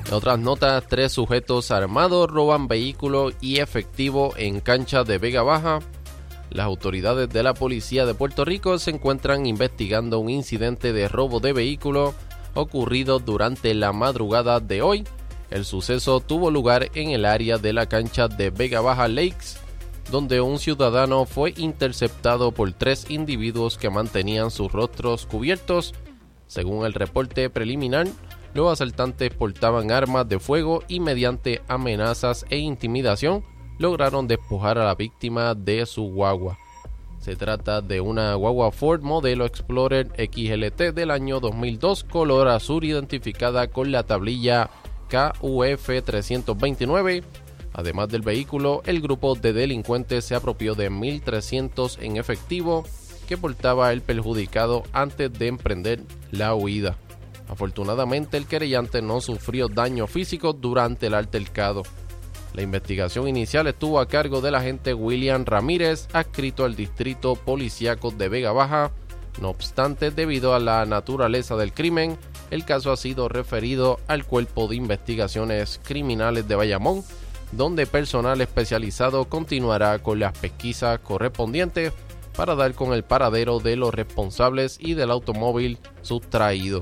En otras notas, 3 sujetos armados roban vehículo y efectivo en cancha de Vega Baja. Las autoridades de la policía de Puerto Rico se encuentran investigando un incidente de robo de vehículo ocurrido durante la madrugada de hoy. El suceso tuvo lugar en el área de la cancha de Vega Baja Lakes, donde un ciudadano fue interceptado por 3 individuos que mantenían sus rostros cubiertos. Según el reporte preliminar, los asaltantes portaban armas de fuego y mediante amenazas e intimidación lograron despojar a la víctima de su guagua. Se trata de una guagua Ford modelo Explorer XLT del año 2002, color azul, identificada con la tablilla KUF 329. Además del vehículo, el grupo de delincuentes se apropió de $1,300 en efectivo que portaba el perjudicado antes de emprender la huida. Afortunadamente, el querellante no sufrió daño físico durante el altercado. La investigación inicial estuvo a cargo del agente William Ramírez, adscrito al Distrito Policíaco de Vega Baja. No obstante, debido a la naturaleza del crimen, el caso ha sido referido al Cuerpo de Investigaciones Criminales de Bayamón, donde personal especializado continuará con las pesquisas correspondientes para dar con el paradero de los responsables y del automóvil sustraído.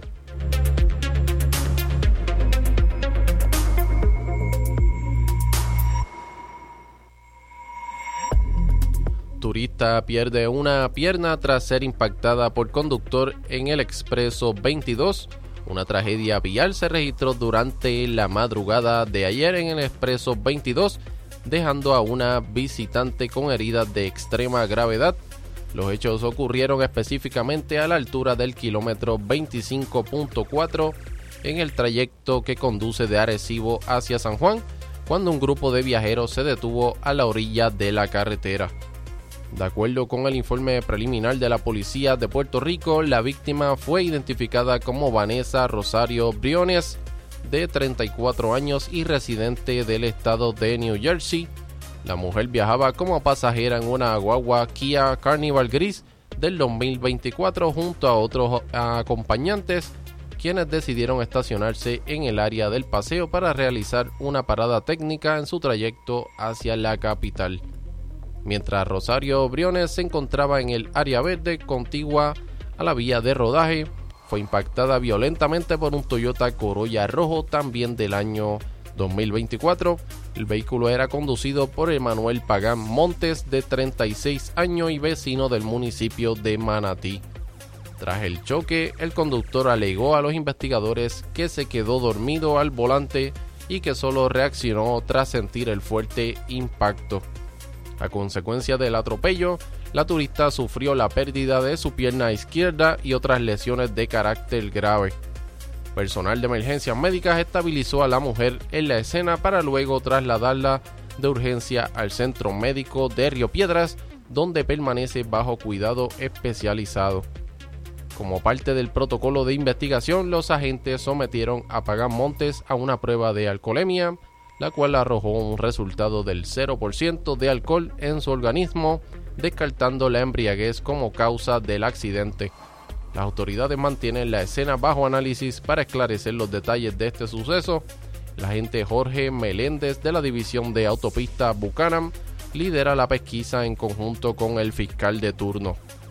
Turista pierde una pierna tras ser impactada por conductor en el Expreso 22. Una tragedia vial se registró durante la madrugada de ayer en el Expreso 22, dejando a una visitante con heridas de extrema gravedad. Los hechos ocurrieron específicamente a la altura del kilómetro 25.4 en el trayecto que conduce de Arecibo hacia San Juan, cuando un grupo de viajeros se detuvo a la orilla de la carretera. De acuerdo con el informe preliminar de la policía de Puerto Rico, la víctima fue identificada como Vanessa Rosario Briones, de 34 años y residente del estado de New Jersey. La mujer viajaba como pasajera en una guagua Kia Carnival gris del 2024 junto a otros acompañantes, quienes decidieron estacionarse en el área del paseo para realizar una parada técnica en su trayecto hacia la capital. Mientras Rosario Briones se encontraba en el área verde contigua a la vía de rodaje, fue impactada violentamente por un Toyota Corolla rojo también del año 2024. El vehículo era conducido por Emanuel Pagán Montes, de 36 años y vecino del municipio de Manatí. Tras el choque, el conductor alegó a los investigadores que se quedó dormido al volante y que solo reaccionó tras sentir el fuerte impacto. A consecuencia del atropello, la turista sufrió la pérdida de su pierna izquierda y otras lesiones de carácter grave. Personal de emergencias médicas estabilizó a la mujer en la escena para luego trasladarla de urgencia al centro médico de Río Piedras, donde permanece bajo cuidado especializado. Como parte del protocolo de investigación, los agentes sometieron a Pagán Montes a una prueba de alcoholemia, la cual arrojó un resultado del 0% de alcohol en su organismo, descartando la embriaguez como causa del accidente. Las autoridades mantienen la escena bajo análisis para esclarecer los detalles de este suceso. El agente Jorge Meléndez de la División de Autopista Buchanan lidera la pesquisa en conjunto con el fiscal de turno.